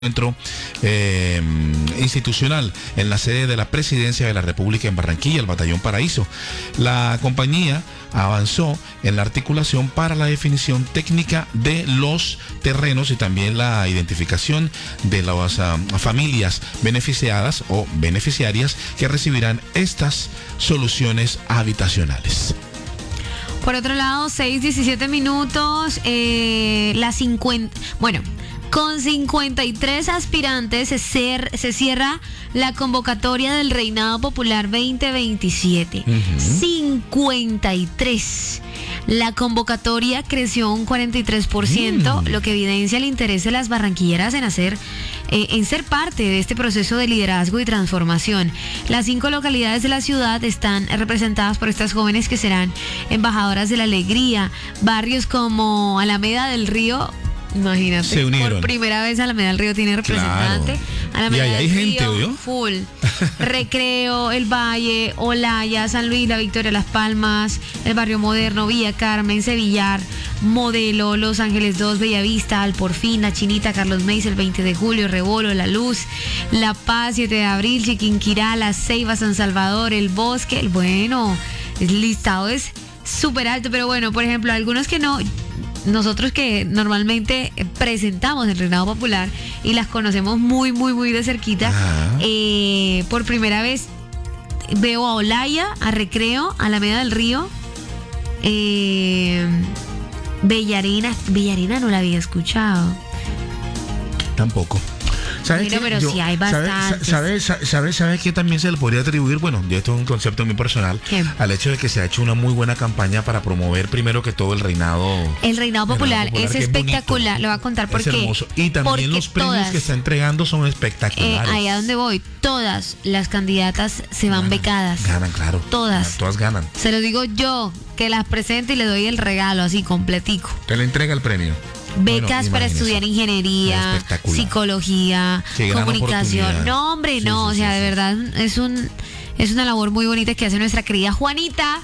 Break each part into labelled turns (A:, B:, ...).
A: encuentro institucional en la sede de la Presidencia de la República en Barranquilla, el Batallón Paraíso. La compañía avanzó en la articulación para la definición técnica de los terrenos y también la identificación de las familias beneficiadas o beneficiarias que recibirán estas soluciones habitacionales.
B: Por otro lado, 6:17 minutos, con 53 aspirantes se cierra la convocatoria del Reinado Popular 2027. 53. La convocatoria creció un 43%, lo que evidencia el interés de las barranquilleras en ser parte de este proceso de liderazgo y transformación. Las 5 localidades de la ciudad están representadas por estas jóvenes que serán embajadoras de la alegría. Barrios como Alameda del Río, imagínate,
A: se unieron.
B: Por primera vez Alameda del Río tiene representante.
A: Claro.
B: Alameda
A: y ahí hay
B: del
A: gente,
B: Río,
A: ¿oyó?
B: Full. Recreo, El Valle, Olaya, San Luis, La Victoria, Las Palmas, el Barrio Moderno, Villa Carmen, Sevillar, Modelo, Los Ángeles 2, Bellavista, Alporfín, La Chinita, Carlos Meis, el 20 de julio, Rebolo, La Luz, La Paz, 7 de abril, Chiquinquirá, La Ceiba, San Salvador, El Bosque. Bueno, el listado es súper alto, pero bueno, por ejemplo, algunos que no... Nosotros que normalmente presentamos el Reinado Popular y las conocemos muy, muy, muy de cerquita, por primera vez veo a Olaya, a Recreo, a Alameda del Río, Bellarina no la había escuchado.
A: Tampoco. ¿Sabes
B: pero sí hay bastantes.
A: ¿Sabes qué también se le podría atribuir? Bueno, esto es un concepto muy personal.
B: ¿Qué?
A: Al hecho de que se ha hecho una muy buena campaña para promover primero que todo el reinado.
B: El Reinado Popular es espectacular. Le voy a contar por qué.
A: Hermoso. Y también los premios que está entregando son espectaculares.
B: Ahí a donde voy, todas las candidatas se van becadas.
A: Ganan, claro.
B: Todas
A: ganan.
B: Se lo digo yo, que las presento y le doy el regalo así completico.
A: Te le entrega el premio.
B: Becas para estudiar ingeniería, psicología, comunicación. No, hombre, sí, no, sí, o sea, de verdad es una labor muy bonita que hace nuestra querida Juanita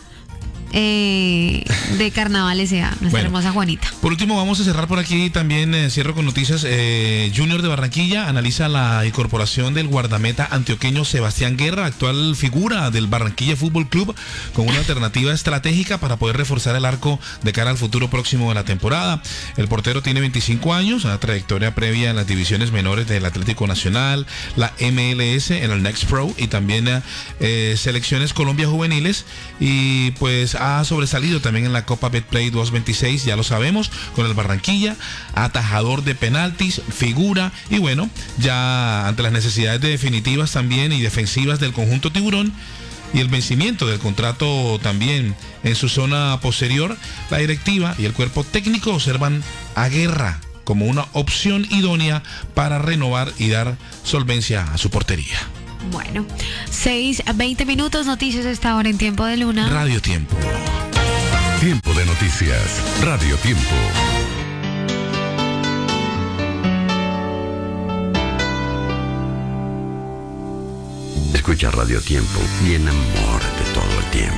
B: de Carnaval S.A., nuestra hermosa Juanita.
A: Por último, vamos a cerrar por aquí también, cierro con noticias. Junior de Barranquilla analiza la incorporación del guardameta antioqueño Sebastián Guerra, actual figura del Barranquilla Fútbol Club, con una alternativa estratégica para poder reforzar el arco de cara al futuro próximo de la temporada. El portero tiene 25 años, una trayectoria previa en las divisiones menores del Atlético Nacional, la MLS, en el Next Pro y también selecciones Colombia juveniles, y pues ha sobresalido también en la Copa Betplay 226, ya lo sabemos, con el Barranquilla, atajador de penaltis, figura, y bueno, ya ante las necesidades definitivas también y defensivas del conjunto tiburón y el vencimiento del contrato también en su zona posterior, la directiva y el cuerpo técnico observan a Guerra como una opción idónea para renovar y dar solvencia a su portería.
B: Bueno, 6:20 minutos, noticias a esta hora en Tiempo de Luna.
A: Radio Tiempo.
C: Tiempo de noticias, Radio Tiempo. Escucha Radio Tiempo y enamórate todo el tiempo.